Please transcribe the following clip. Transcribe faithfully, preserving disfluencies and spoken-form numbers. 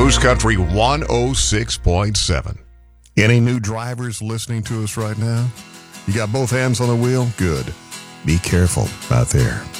Moose Country one oh six point seven. Any new drivers listening to us right now? You got both hands on the wheel? Good. Be careful out there.